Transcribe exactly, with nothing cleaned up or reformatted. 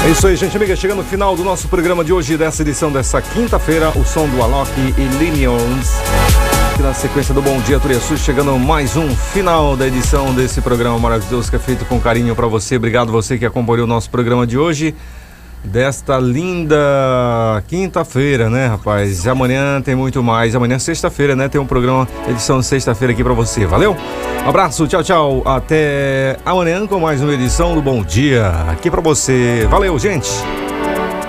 É isso aí, gente amiga, chegando no final do nosso programa de hoje, dessa edição dessa quinta-feira, o som do Alok e Linions. Aqui na sequência do Bom Dia Turiaçu, chegando mais um final da edição desse programa maravilhoso que é feito com carinho para você. Obrigado você que acompanhou o nosso programa de hoje, desta linda quinta-feira, né, rapaz? Amanhã tem muito mais. Amanhã, sexta-feira, né? Tem um programa, edição de sexta-feira aqui pra você. Valeu? Um abraço, tchau, tchau. Até amanhã com mais uma edição do Bom Dia aqui pra você. Valeu, gente!